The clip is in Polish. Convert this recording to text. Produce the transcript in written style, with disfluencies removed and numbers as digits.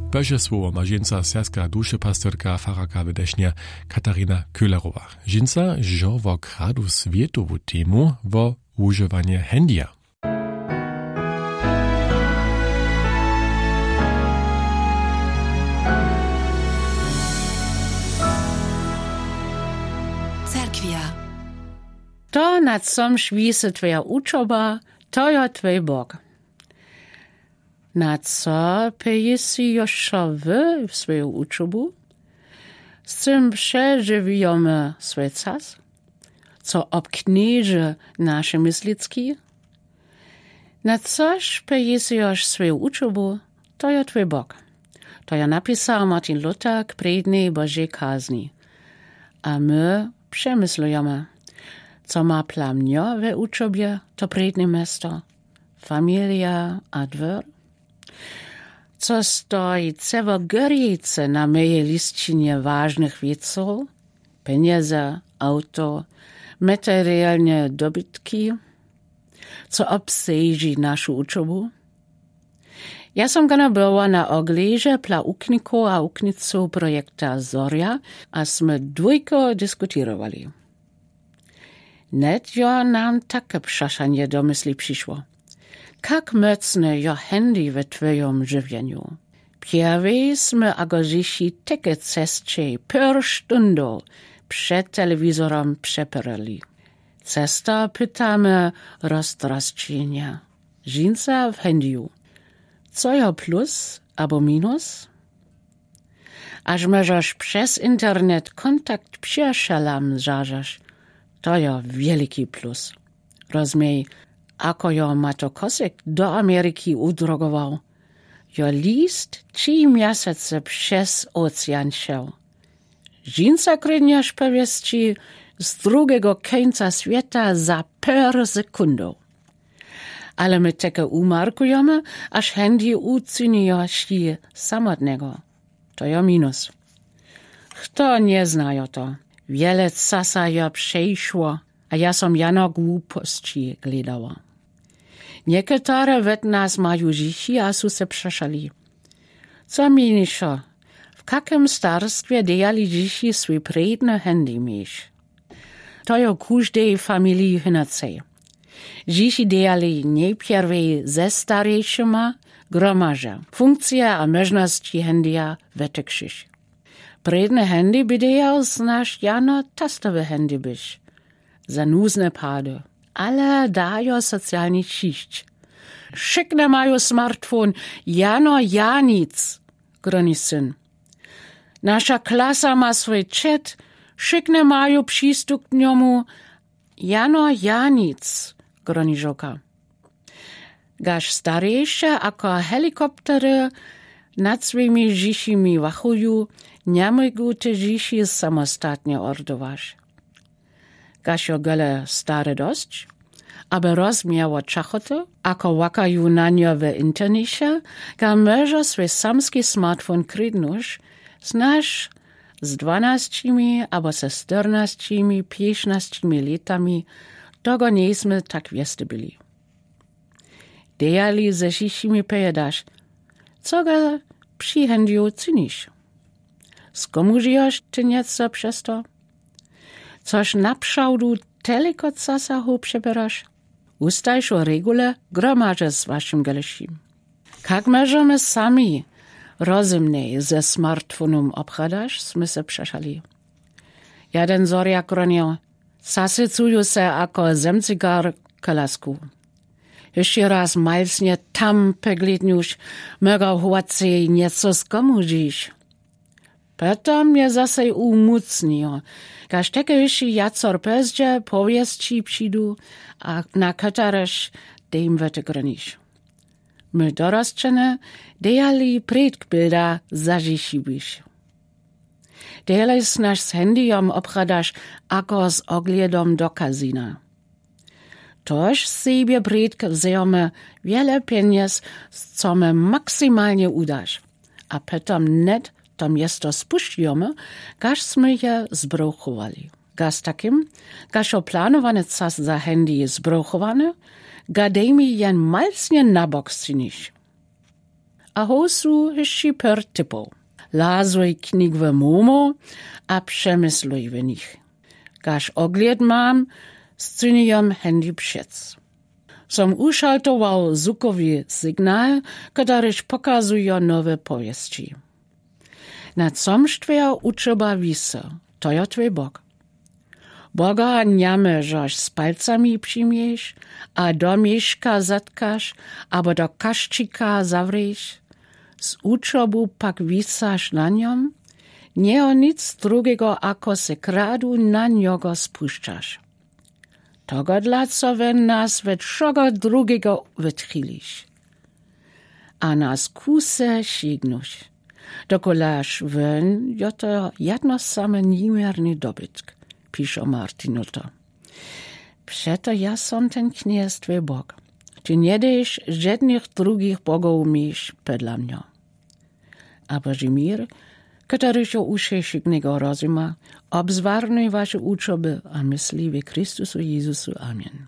Beže słowo ma žinca serska dušepastorka faraka w Deśnie Katarina Köhlerowa. Žinca žo wo kradu svietowu temu wo używanie handya. To, nad som švíse tvoja učoba, to je tvoj Bog. Na co pejsi jeszcze wy w swoją uczubu? Z czym przeżywamy swój czas? Co obknieże nasze myslicki? Na coś pejsi już swoją uczubu? To je twój Bog. To je napisał Martin Luther k prednej Bożej kazni. A my przemyslujemy. Co ma plamnio we uczobie, to predne mesto, familia a dwór. Co stoi ceło gorice na mojej liścinie ważnych wieców, pieniądze, auto, materialne dobytki, co obseży naszą uczobu. Ja som gana była na oglejże dla ukników a ukniców projekta Zorja, a sme dwójko diskutowali. Net jo nam takie przeszanie do myśli przyszło. Jak mocne jo handy w twojom żywieniu. Pierwej sme agoziši takie cestcze per stundu przed telewizorem przeperali. Cesta pytamy rozdrażczenia. Żinca w handyu. Co jo plus albo minus? Aż możesz przez internet kontakt przyjacielam zażasz. To je wielki plus. Rozumej, ako jo Mato Kosek do Ameryki udrogował. Jo list 3 miesiące przez ocean szedł. Żinca krydniasz powieści z drugiego końca świata za per sekundu. Ale my takie umarkujemy, aż handy uczyniło się samotnego. To je minus. Kto nie zna to? Wiele czasu jo przeszło, a ja som jano głupości gledała. Niektóre wet nas mają dzieci, a su se przeszali. Co miniszo? W jakim starstwie dejali dzieci swój predny handy mieć? To jo każdej familii inaczej. Dzieci dejali najpierwej ze starejszyma gromaża. Funkcja a możności handya wetekszysz. Predne handy bydejał znaš jano tastowe handy byś. Za nuzne pady. Ale dajo socjalni ciść. Szykne mają smartfon, jano ja nic, groni syn. Nasza klasa ma swój chat, szykne mają przystup k niomu, jano ja nic, groni żoka. Gaż starejsze, ako helikoptery nad swymi dziecimi wachują, nie mogą te dzieci samostatnie ordować. Gaśo gele stare dość, aby rozmiało czachoty, ako wakają na nie w internecie, ga może swój samski smartfon krydnusz, znasz z 12 albo ze 14, 15 latami, tego nieśmy tak wiesty byli. Dejali ze dziecimi pojedasz, co ga przy handyu cynisz? Z komu żyjesz ty nieco przez to? Coż na przałdu tylko casachu przeberasz? Ustajesz o regule gromadze z waszym geleszim. Jak możemy sami rozumnie ze smartfonem obchadasz, sme se przeszali. Jeden Zorja kronił, zasycuju se jako zemcigar kalasku. Jeszcze raz malsnie tam pegledniusz, mega chłocej nieco z komu żyjesz. Potom je zase umucnijo, kaž teke jeszcze jacor pezdzie powieści przyjdu, a na katareż dem wete granisz. My dorosczene dejali predkbilda zažišibiš. Dejali snaž s handyjom obchadaš ako z ogliedom do kazina. Tož sobie predk wzejome wiele pieniędzy, co me maksymalnie udasz, a potom net to miasto spuszczamy, gaż sme je zbruchowali. Gaz takim, gaż oplanowany czas za handy jest zbruchowany, gadejmy jen malsnie na bok synisz. a hosu jeszcze per typov. Lazuj knig w mumu a przemysluj w nich. Każ ogled mam, scyniam handy przec. Som uszaltował zvukowy sygnał, któryż pokazuje nowe powieści. Na comż twoja uczoba wisa, to ja twój Bóg. Boga niamy, żeś z palcami przyjmiesz, a do mieszka zatkasz, albo do kaszczyka zawriesz. Z uczobu pak wisasz na niom, nie o nic drugiego, ako se kradu na niego spuszczasz. Tego dla co wen nas we czego drugiego wytchilisz. A nas kuse signusz. Dokolaż wen, jo to jedno same nimierny dobytk, pisze Martinuto. Przeto ja som ten kniez twój Bóg. Ty nie dejesz żadnych drugich bogów mieć pedla mnie. A Boży mir, któryś o uszeszygnego rozuma, obzwarnuj wasze uczoby a myśli w Chrystusu Jezusu. Amen.